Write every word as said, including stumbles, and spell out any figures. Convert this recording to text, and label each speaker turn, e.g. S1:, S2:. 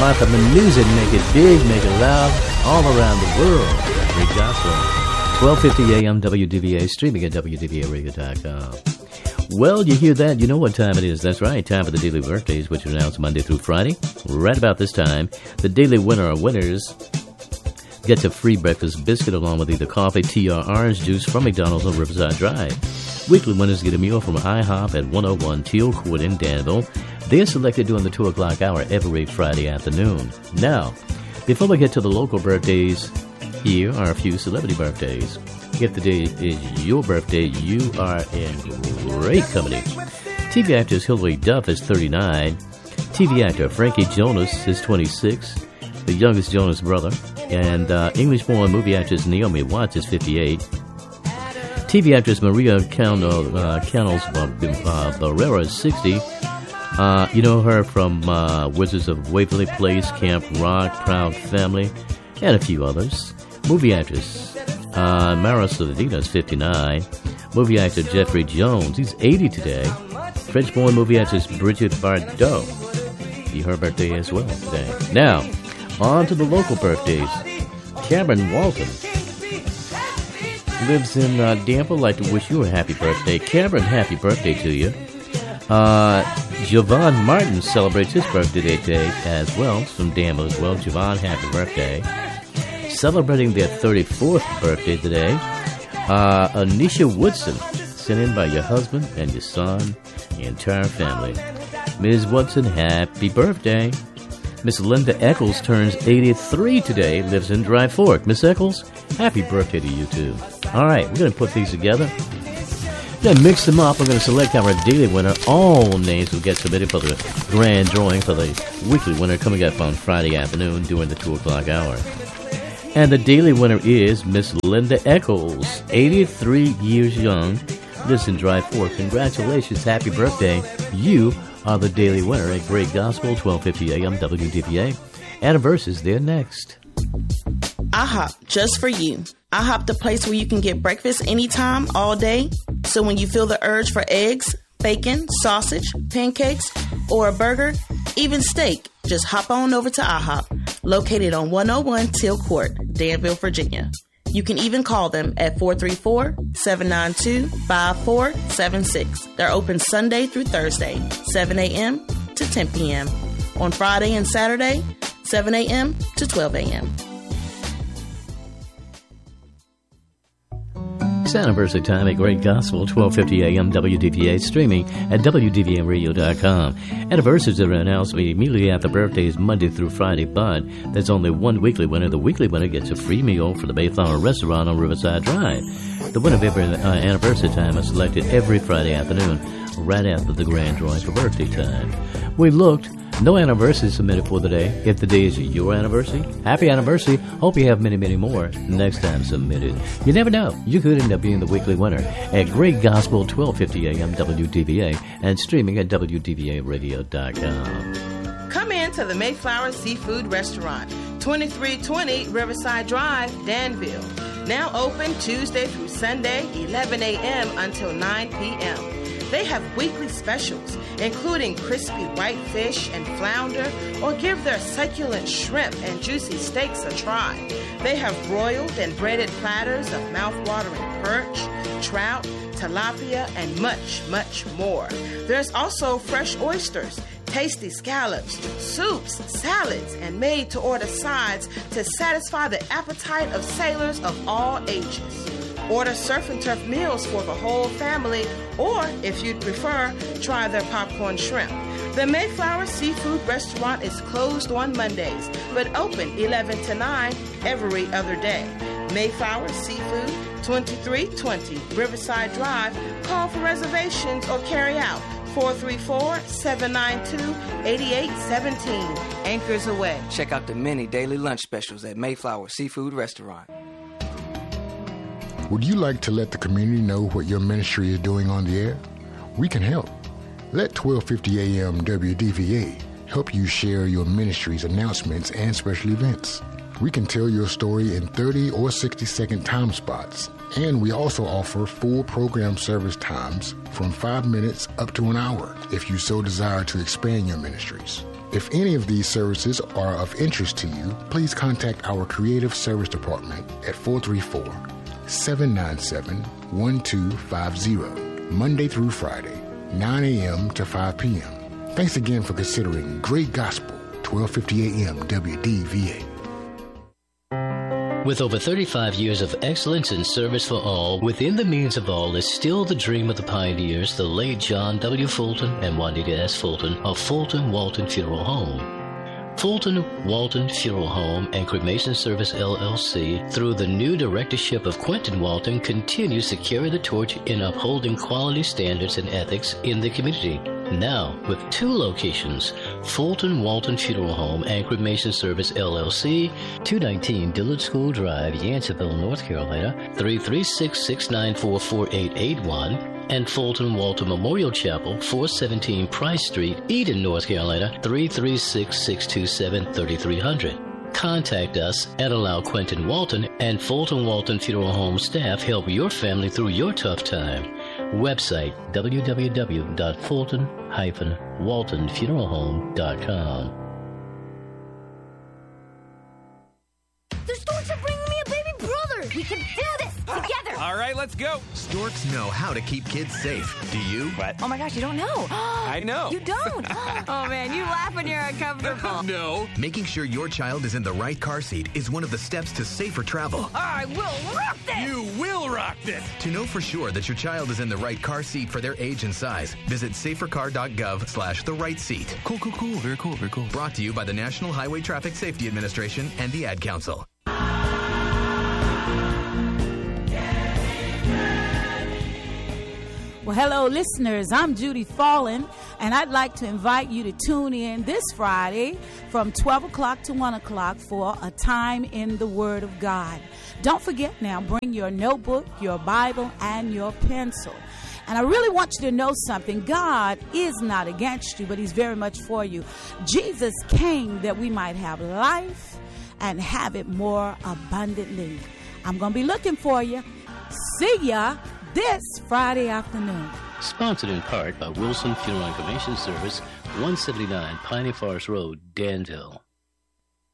S1: Martha Manuzzi, make it big, make it loud, all around the world. Great gospel. twelve fifty a.m. W D V A, streaming at W D V A radio dot com. Well, you hear that, you know what time it is. That's right, time for the daily birthdays, which are announced Monday through Friday. Right about this time, the daily winner or winners get a free breakfast biscuit along with either coffee, tea, or orange juice from McDonald's on Riverside Drive. Weekly winners get a meal from IHOP at one oh one Teal Court in Danville. They are selected during the two o'clock hour every Friday afternoon. Now, before we get to the local birthdays, here are a few celebrity birthdays. If the day is your birthday, you are in great company. T V actress Hilary Duff is thirty-nine. T V actor Frankie Jonas is twenty-six, the youngest Jonas brother. And uh, English-born movie actress Naomi Watts is fifty-eight. T V actress Maria Canals uh, uh, Barrera is sixty. Uh, you know her from uh, Wizards of Waverly Place, Camp Rock, Proud Family, and a few others. Movie actress uh, Mara Sorvino is fifty-nine. Movie actor Jeffrey Jones, he's eighty today. French-born movie actress Brigitte Bardot, be her birthday as well today. Now, on to the local birthdays. Cameron Walton lives in uh, Danville. I'd like to wish you a happy birthday. Cameron, happy birthday to you. Uh, Javon Martin celebrates his birthday today as well. It's from Danville as well. Javon, happy birthday. Celebrating their thirty-fourth birthday today, uh, Anisha Woodson, sent in by your husband and your son, your entire family. Miz Woodson, happy birthday. Miss Linda Eccles turns eighty-three today, lives in Dry Fork. Miss Eccles, happy birthday to you too. All right, we're going to put these together. We're going to mix them up. We're going to select our daily winner. All names will get submitted for the grand drawing for the weekly winner coming up on Friday afternoon during the two o'clock hour. And the daily winner is Miss Linda Eccles, eighty-three years young, lives in Dry Fork. Congratulations, happy birthday. You are the daily winner at Great Gospel, twelve fifty a.m. W D V A. Anniversaries there next.
S2: IHOP, just for you. IHOP, the place where you can get breakfast anytime, all day. So when you feel the urge for eggs, bacon, sausage, pancakes, or a burger, even steak, just hop on over to IHOP, located on one oh one Teal Court, Danville, Virginia. You can even call them at four three four, seven nine two, five four seven six. They're open Sunday through Thursday, seven a.m. to ten p.m. On Friday and Saturday, seven a.m. to twelve a.m.
S1: It's anniversary time at Great Gospel, twelve fifty a.m. W D V A, streaming at W D V A radio dot com. Anniversaries are announced immediately after birthdays, Monday through Friday, but there's only one weekly winner. The weekly winner gets a free meal for the Mayflower Restaurant on Riverside Drive. The winner of every uh, anniversary time is selected every Friday afternoon, right after the grand drawing for birthday time. We looked. No anniversary submitted for the day. If the day is your anniversary, happy anniversary. Hope you have many, many more next time submitted. You never know. You could end up being the weekly winner at Great Gospel, twelve fifty a.m. W D V A, and streaming at W D V A radio dot com.
S3: Come in to the Mayflower Seafood Restaurant, twenty-three twenty Riverside Drive, Danville. Now open Tuesday through Sunday, eleven a.m. until nine p.m. They have weekly specials, including crispy white fish and flounder, or give their succulent shrimp and juicy steaks a try. They have broiled and breaded platters of mouth-watering perch, trout, tilapia, and much, much more. There's also fresh oysters, tasty scallops, soups, salads, and made-to-order sides to satisfy the appetite of sailors of all ages. Order surf and turf meals for the whole family, or, if you'd prefer, try their popcorn shrimp. The Mayflower Seafood Restaurant is closed on Mondays, but open eleven to nine every other day. Mayflower Seafood, twenty-three twenty Riverside Drive. Call for reservations or carry out four three four, seven nine two, eight eight one seven. Anchors away.
S4: Check out the many daily lunch specials at Mayflower Seafood Restaurant.
S5: Would you like to let the community know what your ministry is doing on the air? We can help. Let twelve fifty a.m. W D V A help you share your ministry's announcements and special events. We can tell your story in thirty or sixty second time spots. And we also offer full program service times from five minutes up to an hour if you so desire to expand your ministries. If any of these services are of interest to you, please contact our Creative Service Department at four three four, seven nine seven, one two five zero, Monday through Friday, nine a.m. to five p.m. Thanks again for considering Great Gospel, twelve fifty A M W D V A.
S1: With over thirty-five years of excellence in service for all, within the means of all is still the dream of the pioneers, the late John W. Fulton and Juanita S. Fulton of Fulton Walton Funeral Home. Fulton Walton Funeral Home and Cremation Service, L L C, through the new directorship of Quentin Walton, continues to carry the torch in upholding quality standards and ethics in the community. Now, with two locations, Fulton Walton Funeral Home and Cremation Service, L L C, two nineteen Dillard School Drive, Yanceyville, North Carolina, three three six, six nine four, four eight eight one, and Fulton Walton Memorial Chapel, four seventeen Price Street, Eden, North Carolina, three three six, six two seven, three three zero zero. Contact us and allow Quentin Walton and Fulton Walton Funeral Home staff help your family through your tough time. Website w w w dot fulton dash walton funeral home dot com.
S6: The storks are bringing me a baby brother. We can do this together.
S7: All right, let's go.
S8: Storks know how to keep kids safe. Do you?
S7: What?
S6: Oh my gosh, you don't know.
S7: I know.
S6: You don't. Oh man, you laugh when you're uncomfortable.
S7: No.
S8: Making sure your child is in the right car seat is one of the steps to safer travel.
S6: I will rock this.
S7: You will rock this.
S8: To know for sure that your child is in the right car seat for their age and size, visit safercar.gov slash the right seat.
S7: Cool, cool, cool. Very cool, very cool.
S8: Brought to you by the National Highway Traffic Safety Administration and the Ad Council.
S9: Well, hello, listeners. I'm Judy Fallon, and I'd like to invite you to tune in this Friday from twelve o'clock to one o'clock for A Time in the Word of God. Don't forget now, bring your notebook, your Bible, and your pencil. And I really want you to know something. God is not against you, but he's very much for you. Jesus came that we might have life and have it more abundantly. I'm going to be looking for you. See ya this Friday afternoon.
S1: Sponsored in part by Wilson Funeral and Cremation Service, one seventy-nine Piney Forest Road, Danville.